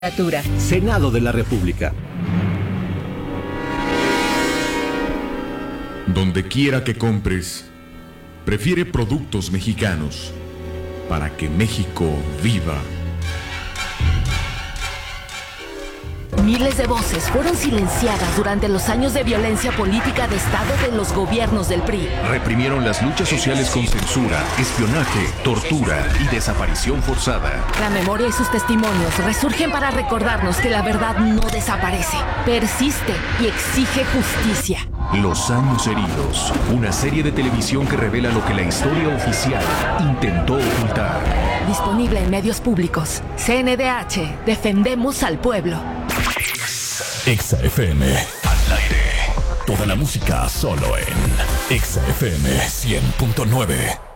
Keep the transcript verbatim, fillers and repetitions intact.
Senado de la República. Donde quiera que compres, prefiere productos mexicanos para que México viva. Miles de voces fueron silenciadas durante los años de violencia política de Estado de los gobiernos del P R I. Reprimieron las luchas sociales con censura, espionaje, tortura y desaparición forzada. La memoria y sus testimonios resurgen para recordarnos que la verdad no desaparece, persiste y exige justicia. Los años heridos, una serie de televisión que revela lo que la historia oficial intentó ocultar. Disponible en medios públicos. C N D H, defendemos al pueblo. Exa F M. Al aire. Toda la música solo en Exa F M cien punto nueve.